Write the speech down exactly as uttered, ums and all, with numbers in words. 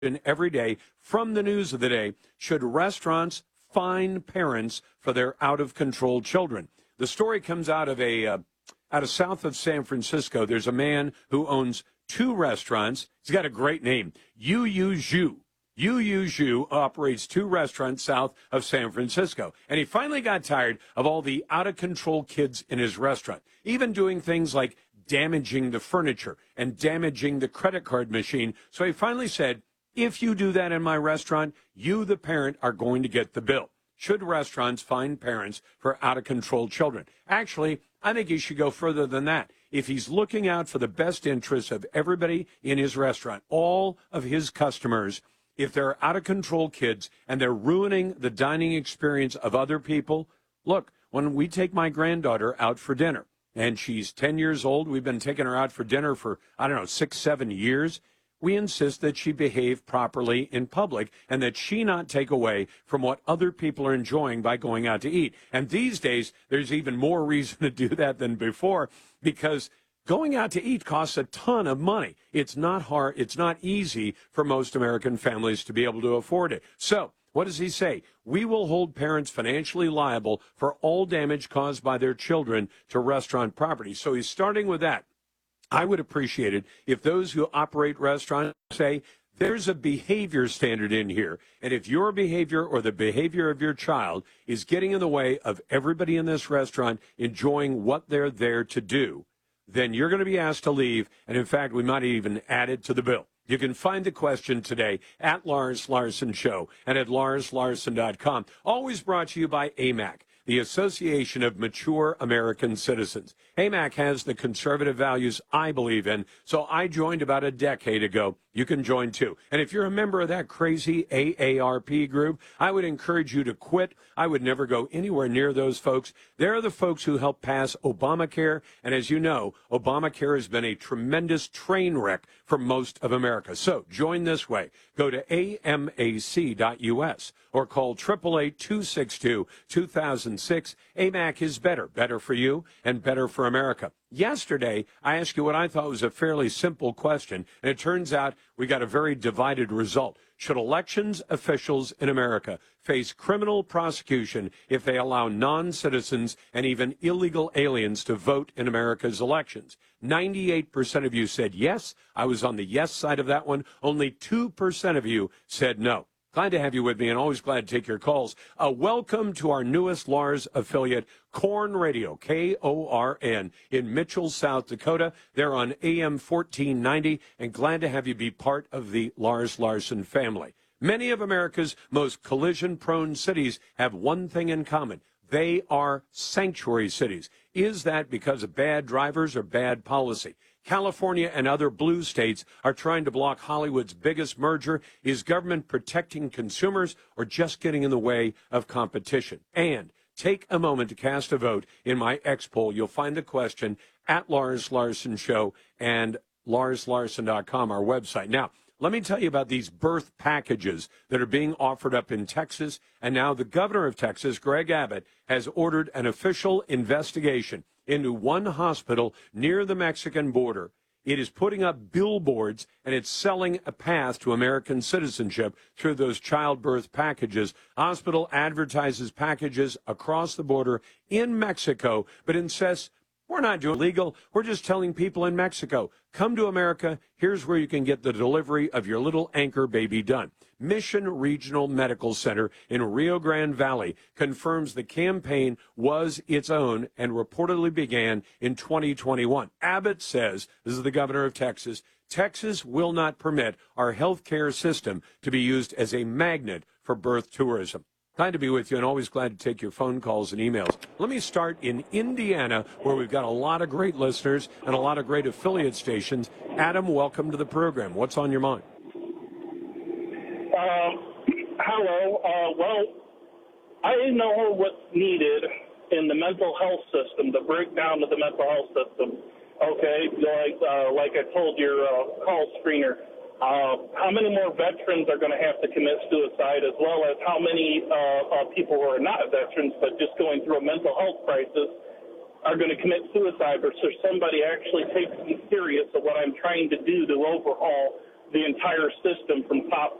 every day from the news of the day. Should restaurants fine parents for their out-of-control children? The story comes out of a uh, out of south of San Francisco. There's a man who owns two restaurants. He's got a great name, Yu Yu Zhu. Yu Yu Zhu operates two restaurants south of San Francisco, and he finally got tired of all the out-of-control kids in his restaurant, even doing things like damaging the furniture and damaging the credit card machine. So he finally said, if you do that in my restaurant, you, the parent, are going to get the bill. Should restaurants fine parents for out-of-control children? Actually, I think he should go further than that. If he's looking out for the best interests of everybody in his restaurant, all of his customers, if they're out-of-control kids and they're ruining the dining experience of other people, look, when we take my granddaughter out for dinner, and she's ten years old, we've been taking her out for dinner for, I don't know, six, seven years, we insist that she behave properly in public and that she not take away from what other people are enjoying by going out to eat. And these days, there's even more reason to do that than before, because going out to eat costs a ton of money. It's not hard. It's not easy for most American families to be able to afford it. So what does he say? We will hold parents financially liable for all damage caused by their children to restaurant property. So he's starting with that. I would appreciate it if those who operate restaurants say, there's a behavior standard in here, and if your behavior or the behavior of your child is getting in the way of everybody in this restaurant enjoying what they're there to do, then you're going to be asked to leave, and in fact, we might even add it to the bill. You can find the question today at Lars Larson Show and at lars larson dot com. Always brought to you by A M A C, the Association of Mature American Citizens. A M A C has the conservative values I believe in, so I joined about a decade ago. You can join too. And if you're a member of that crazy A A R P group, I would encourage you to quit. I would never go anywhere near those folks. They're the folks who helped pass Obamacare. And as you know, Obamacare has been a tremendous train wreck for most of America. So join this way. Go to A M A C dot U S or call eight eight eight, two six two, two thousand six. A M A C is better, better for you and better for America. Yesterday, I asked you what I thought was a fairly simple question, and it turns out we got a very divided result. Should elections officials in America face criminal prosecution if they allow non-citizens and even illegal aliens to vote in America's elections? ninety-eight percent of you said yes. I was on the yes side of that one. Only two percent of you said no. Glad to have you with me, and always glad to take your calls. Uh, welcome to our newest Lars affiliate, Korn Radio, K O R N, in Mitchell, South Dakota. They're on A M fourteen ninety, and glad to have you be part of the Lars Larson family. Many of America's most collision-prone cities have one thing in common. They are sanctuary cities. Is that because of bad drivers or bad policy? California and other blue states are trying to block Hollywood's biggest merger. Is government protecting consumers or just getting in the way of competition? And take a moment to cast a vote in my X poll. You'll find the question at Lars Larson Show and lars larson dot com, our website. Now, let me tell you about these birth packages that are being offered up in Texas. And now the governor of Texas, Greg Abbott, has ordered an official investigation into one hospital near the Mexican border. It is putting up billboards, and it's selling a path to American citizenship through those childbirth packages. Hospital advertises packages across the border in Mexico, but insists, we're not doing legal. We're just telling people in Mexico, come to America. Here's where you can get the delivery of your little anchor baby done. Mission Regional Medical Center in Rio Grande Valley confirms the campaign was its own and reportedly began in twenty twenty-one. Abbott says, this is the governor of Texas, Texas will not permit our health care system to be used as a magnet for birth tourism. Glad to be with you, and always glad to take your phone calls and emails. Let me start in Indiana, where we've got a lot of great listeners and a lot of great affiliate stations. Adam, welcome to the program. What's on your mind? Uh, hello. Uh, well, I know what's needed in the mental health system, the breakdown of the mental health system. Okay, like uh, like I told your uh, call screener. Uh, how many more veterans are going to have to commit suicide, as well as how many uh, uh, people who are not veterans but just going through a mental health crisis are going to commit suicide, versus somebody actually takes me serious of what I'm trying to do to overhaul the entire system from top